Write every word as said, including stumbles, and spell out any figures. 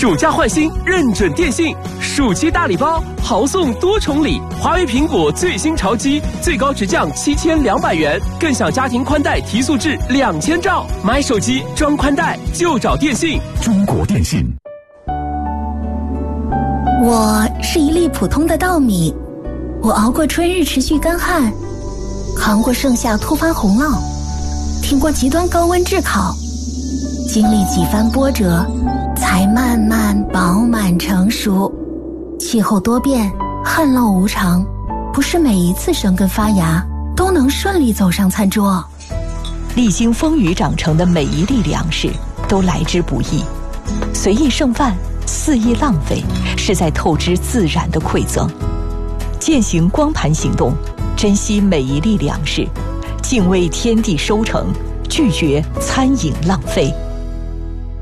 暑假换新认准电信，暑期大礼包，豪送多重礼，华为苹果最新潮机最高直降七千两百元，更享家庭宽带提速至两千兆。买手机装宽带就找电信。 中国电信。 我是一粒普通的稻米，我熬过春日持续干旱，扛过盛夏突发洪涝，挺过极端高温炙烤，经历几番波折，才慢慢饱满成熟。气候多变，旱涝无常，不是每一次生根发芽都能顺利走上餐桌。 历经风雨长成的每一粒粮食都来之不易，随意剩饭，肆意浪费，是在透支自然的馈赠。践行光盘行动，珍惜每一粒粮食，敬畏天地收成，拒绝餐饮浪费。